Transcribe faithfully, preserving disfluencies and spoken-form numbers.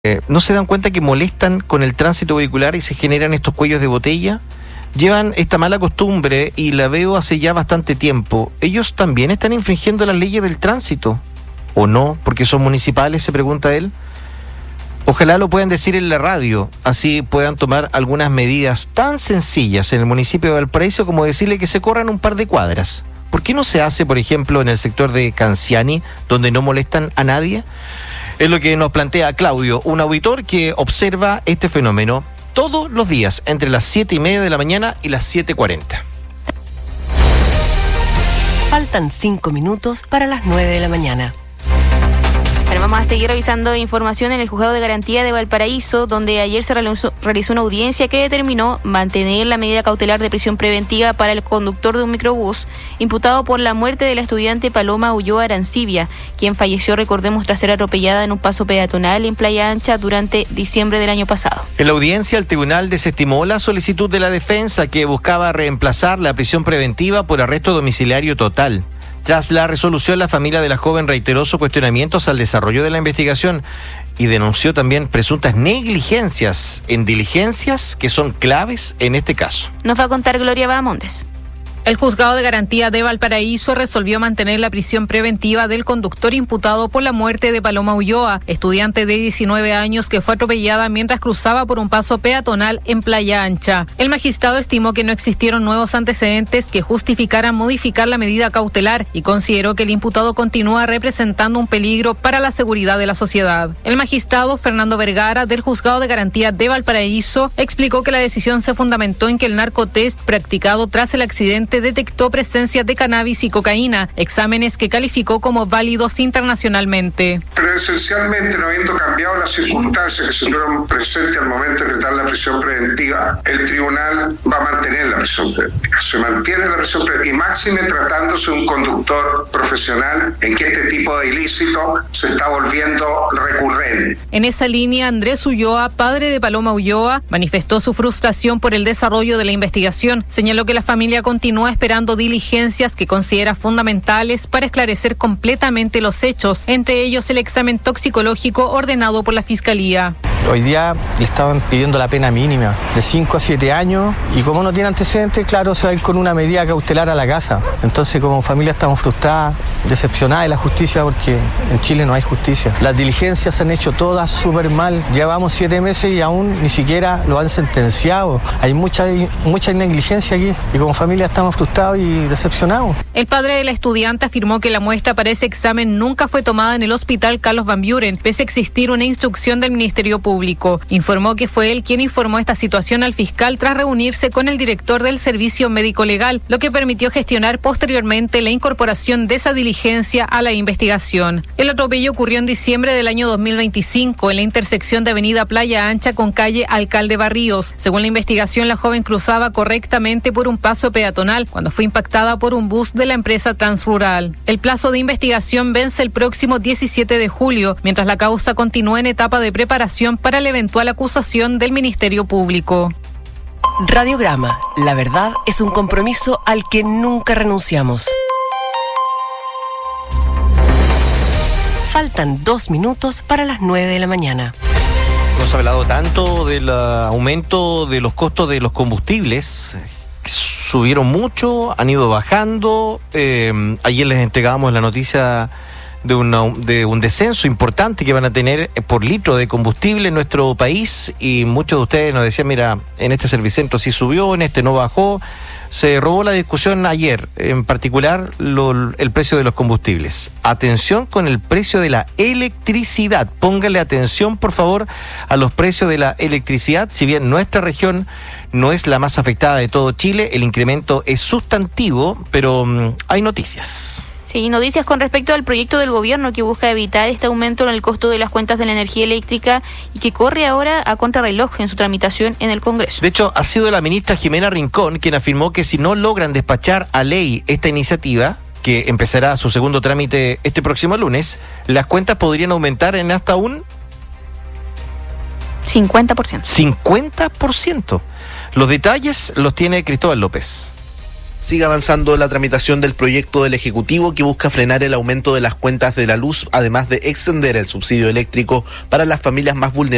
Eh, ¿No se dan cuenta que molestan con el tránsito vehicular y se generan estos cuellos de botella? Llevan esta mala costumbre y la veo hace ya bastante tiempo. ¿Ellos también están infringiendo las leyes del tránsito? ¿O no? ¿Porque son municipales?, se pregunta él. Ojalá lo puedan decir en la radio, así puedan tomar algunas medidas tan sencillas en el municipio de Valparaíso como decirle que se corran un par de cuadras. ¿Por qué no se hace, por ejemplo, en el sector de Canciani, donde no molestan a nadie? Es lo que nos plantea Claudio, un auditor que observa este fenómeno todos los días, entre las siete y media de la mañana y las siete cuarenta. Faltan cinco minutos para las nueve de la mañana. Bueno, vamos a seguir revisando información en el Juzgado de Garantía de Valparaíso, donde ayer se realizó, realizó una audiencia que determinó mantener la medida cautelar de prisión preventiva para el conductor de un microbús, imputado por la muerte de la estudiante Paloma Ulloa Arancibia, quien falleció, recordemos, tras ser atropellada en un paso peatonal en Playa Ancha durante diciembre del año pasado. En la audiencia, el tribunal desestimó la solicitud de la defensa, que buscaba reemplazar la prisión preventiva por arresto domiciliario total. Tras la resolución, la familia de la joven reiteró sus cuestionamientos al desarrollo de la investigación y denunció también presuntas negligencias en diligencias que son claves en este caso. Nos va a contar Gloria Bahamondes. El Juzgado de Garantía de Valparaíso resolvió mantener la prisión preventiva del conductor imputado por la muerte de Paloma Ulloa, estudiante de diecinueve años que fue atropellada mientras cruzaba por un paso peatonal en Playa Ancha. El magistrado estimó que no existieron nuevos antecedentes que justificaran modificar la medida cautelar y consideró que el imputado continúa representando un peligro para la seguridad de la sociedad. El magistrado Fernando Vergara, del Juzgado de Garantía de Valparaíso, explicó que la decisión se fundamentó en que el narcotest practicado tras el accidente detectó presencia de cannabis y cocaína, exámenes que calificó como válidos internacionalmente. Pero esencialmente, no habiendo cambiado las circunstancias que se tuvieron presentes al momento de decretar la prisión preventiva, el tribunal va a mantener la prisión preventiva. Se mantiene la prisión preventiva y máxime tratándose de un conductor profesional en que este tipo de ilícito se está volviendo recurrente. En esa línea, Andrés Ulloa, padre de Paloma Ulloa, manifestó su frustración por el desarrollo de la investigación. Señaló que la familia continúa esperando diligencias que considera fundamentales para esclarecer completamente los hechos, entre ellos el examen toxicológico ordenado por la Fiscalía. Hoy día le estaban pidiendo la pena mínima, de cinco a siete años, y como no tiene antecedentes, claro, se va a ir con una medida cautelar a la casa. Entonces, como familia estamos frustradas, decepcionadas de la justicia, porque en Chile no hay justicia. Las diligencias se han hecho todas súper mal, llevamos siete meses y aún ni siquiera lo han sentenciado. Hay mucha, mucha negligencia aquí, y como familia estamos frustrados y decepcionados. El padre de la estudiante afirmó que la muestra para ese examen nunca fue tomada en el hospital Carlos Van Buren, pese a existir una instrucción del Ministerio Público. Informó que fue él quien informó esta situación al fiscal tras reunirse con el director del Servicio Médico Legal, lo que permitió gestionar posteriormente la incorporación de esa diligencia a la investigación. El atropello ocurrió en diciembre del año dos mil veinticinco en la intersección de Avenida Playa Ancha con calle Alcalde Barríos. Según la investigación, la joven cruzaba correctamente por un paso peatonal cuando fue impactada por un bus de la empresa Transrural. El plazo de investigación vence el próximo diecisiete de julio, mientras la causa continúa en etapa de preparación para la eventual acusación del Ministerio Público. Radiograma, la verdad es un compromiso al que nunca renunciamos. Faltan dos minutos para las nueve de la mañana. Hemos hablado tanto del aumento de los costos de los combustibles, que subieron mucho, han ido bajando. Eh, ayer les entregábamos la noticia de, una, de un descenso importante que van a tener por litro de combustible en nuestro país, y muchos de ustedes nos decían, mira, en este servicentro sí subió, en este no bajó. Se robó la discusión ayer, en particular lo, el precio de los combustibles. Atención con el precio de la electricidad. Póngale atención, por favor, a los precios de la electricidad. Si bien nuestra región no es la más afectada de todo Chile, el incremento es sustantivo, pero um, hay noticias. Sí, noticias con respecto al proyecto del gobierno que busca evitar este aumento en el costo de las cuentas de la energía eléctrica y que corre ahora a contrarreloj en su tramitación en el Congreso. De hecho, ha sido la ministra Jimena Rincón quien afirmó que si no logran despachar a ley esta iniciativa, que empezará su segundo trámite este próximo lunes, las cuentas podrían aumentar en hasta un cincuenta por ciento. cincuenta por ciento. Los detalles los tiene Cristóbal López. Sigue avanzando la tramitación del proyecto del Ejecutivo que busca frenar el aumento de las cuentas de la luz, además de extender el subsidio eléctrico para las familias más vulnerables